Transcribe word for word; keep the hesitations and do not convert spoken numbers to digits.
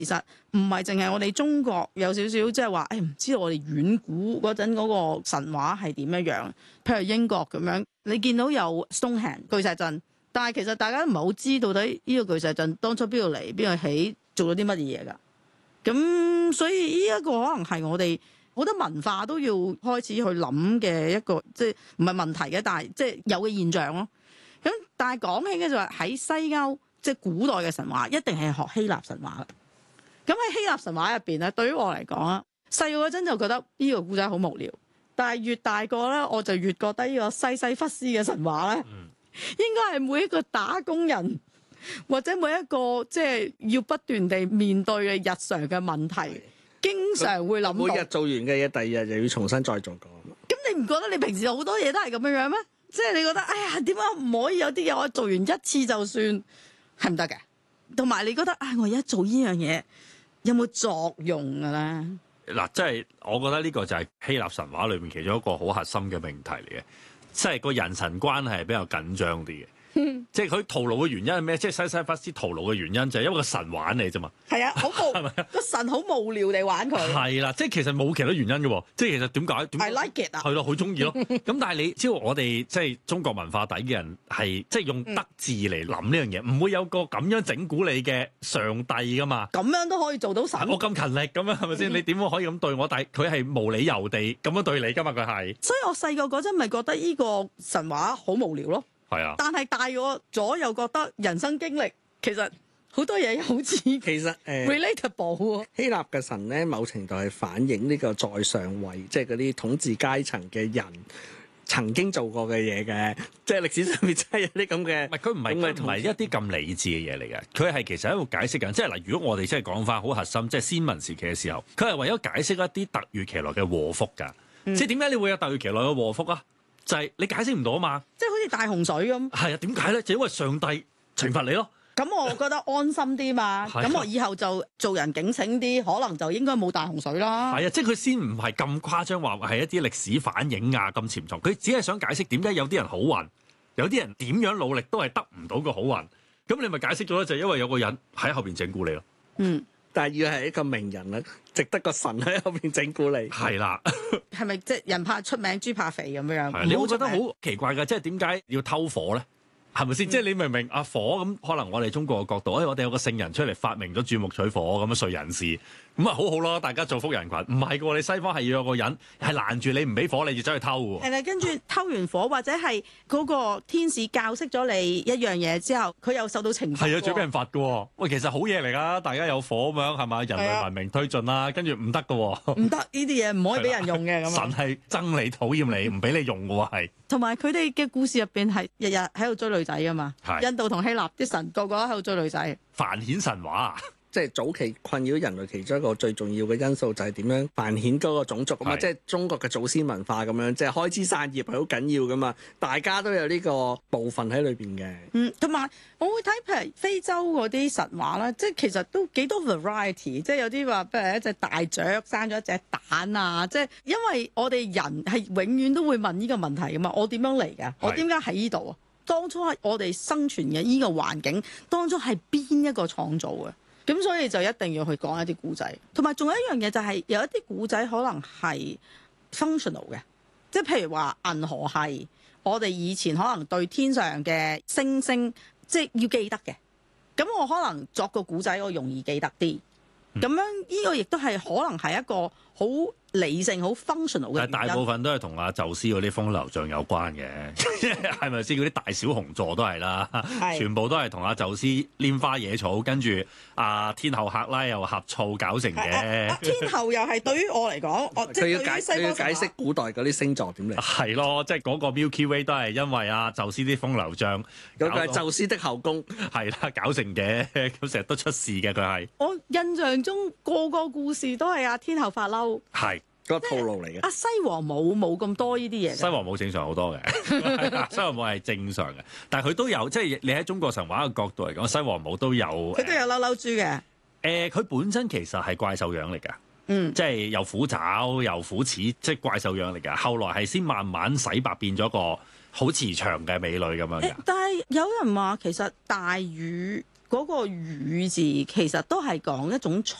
其實唔係淨係我哋中國有少少即係話，誒唔知道我哋遠古嗰陣嗰個神話係點樣樣。譬如英國咁樣，你見到有 Stonehenge 巨石陣，但係其實大家都唔係好知到底呢個巨石陣當初邊度嚟，邊度起，做咗啲乜嘢嘢㗎。咁所以呢一個可能係我哋好多文化都要開始去諗嘅一個，即係唔係問題嘅，但係即係有嘅現象咯。咁但係講起嘅就係喺西歐，即係古代嘅神話，一定係學希臘神話。咁喺希臘神話入邊咧，對於我嚟講啊，細個嗰陣就覺得呢個故仔好無聊，但係越大個咧，我就越覺得呢個西西弗斯嘅神話咧，嗯、應該係每一個打工人或者每一個即係要不斷地面對嘅日常嘅問題，經常會諗到。 每日做完嘅嘢，第二日又要重新再做過。 咁你唔覺得你平時好多嘢都係咁樣樣咩？即係你覺得，哎呀，點解唔可以有啲嘢我做完一次就算係唔得嘅？同埋你覺得，啊，我而家做呢樣嘢有冇作用㗎咧？ 嗱，即係我覺得呢個就係希臘神話裏面其中一個好核心嘅命題嚟嘅，即係個人神關係係比較緊張啲嘅。即係佢徒勞嘅原因係咩？即係西西弗斯徒勞嘅原因就係因為個神玩你啫嘛。係啊，好無係咪啊？個神好無聊地玩佢。係啦，即係其實冇其他原因嘅喎。即係其實點解？點 I like it 啊。 係咯，好中意咯。咁但係你知道我哋即係中國文化底嘅人係即係用德字嚟諗呢樣嘢，唔、嗯、會有個咁樣整蠱你嘅上帝噶嘛。咁樣都可以做到神。我咁勤力咁樣係咪先？你點可以咁對我？但係佢係無理由地咁樣對你噶嘛？佢係。所以我細個嗰陣咪覺得呢個神話好無聊咯。係啊，但係大個咗又覺得人生經歷其實好多嘢好似其實誒 relatable 喎。 希臘嘅神咧，某程度係反映呢個在上位，即係嗰啲統治階層嘅人曾經做過嘅嘢嘅，即係歷史上面真係有啲咁嘅。唔係佢唔係唔係一啲咁理智嘅嘢嚟嘅，佢係其實喺度解釋緊。即係嗱，如果我哋真係講翻好核心，即係先民時期嘅時候，佢係為咗解釋一啲突如其來嘅禍福㗎。嗯、即係點解你會有突如其來嘅禍福啊？就係你解釋唔到啊嘛，即係好似大洪水咁。係啊，點解咧？就因為上帝懲罰你咯。咁我覺得安心啲嘛。咁、啊、我以後就做人警醒啲，可能就應該冇大洪水啦。係啊，即係佢先唔係咁誇張話係一啲歷史反映啊咁潛藏。佢只係想解釋點解有啲人好運，有啲人點樣努力都係得唔到個好運。咁你咪解釋咗咧，就係因為有個人喺後邊整蠱你咯。嗯。但係要係一個名人啦，值得個神喺後邊整蠱你。係啦， 係咪即係人怕出名，豬怕肥咁樣？ 你會覺得好奇怪㗎，即係點解要偷火咧？係咪先？即係你明唔明啊？火咁可能我哋中國嘅角度，誒我哋有個聖人出嚟發明咗鑽木取火咁嘅瑞人士，咁啊好好咯，大家造福人群。唔係嘅喎，你西方係要有個人係攔住你唔俾火，你就走去偷喎。係啦，跟住偷完火或者係嗰個天使教識咗你一樣嘢之後，佢又受到懲罰。係啊，仲要俾人罰嘅喎。喂，其實好嘢嚟㗎，大家有火咁樣係嘛？人類文明推進啦，跟住唔得嘅喎。唔得，呢啲嘢唔可以俾人用嘅咁。神係憎你、討厭你，唔俾你用嘅喎係。同埋佢哋嘅故事入邊係日日喺度追女仔㗎嘛，印度同希臘啲神個個喺度追女仔。繁衍神話即係早期困擾人類其中一個最重要嘅因素就係點樣繁衍嗰個種族啊嘛，即係中國嘅祖先文化咁樣，即係開枝散葉係好緊要噶嘛，大家都有呢個部分喺裏邊嘅。嗯，同埋我會睇譬如非洲嗰啲神話啦，即係其實都幾多 variety， 即係有啲話譬如一隻大雀生咗一隻蛋啊，即係因為我哋人係永遠都會問呢個問題噶嘛，我點樣嚟㗎？我點解喺呢度啊？當初係我哋生存嘅呢個環境當初係邊一個創造嘅？咁所以就一定要去講一啲古仔，同埋仲有一樣嘢就係有一啲古仔可能係 functional 嘅，即係譬如話銀河系，我哋以前可能對天上嘅星星即係要記得嘅，咁我可能作個古仔我容易記得啲，咁樣呢個亦都係可能係一個好理性、好 functional 嘅。大部分都係同阿宙斯嗰啲風流像有關嘅，係咪先？嗰啲大小熊座都係啦，全部都係同阿宙斯拈花惹草，跟住阿天后赫拉又呷醋搞成嘅。天后又係對於我嚟講，我即係要解佢要解釋古代嗰啲星座點嚟。係咯，即係嗰個 Milky Way 都係因為阿宙斯啲風流像，嗰個係宙斯的後宮，係啦搞成嘅，咁成日都出事嘅佢係。我印象中個個故事都係阿天后發嬲。係。個套路嚟嘅。阿西王母冇咁多呢啲嘢。西王母正常好多嘅，西王母係正常嘅，但係佢都有，即係你喺中國神話嘅角度嚟講，西王母都有。佢都有嬲嬲豬嘅。誒、呃，佢本身其實係怪獸樣嚟㗎，嗯，即係又虎爪又虎齒，即係怪獸樣嚟㗎。後來係先慢慢洗白變咗個好慈祥嘅美女咁樣嘅。但係有人話其實大禹嗰個乳字其實都係講一種才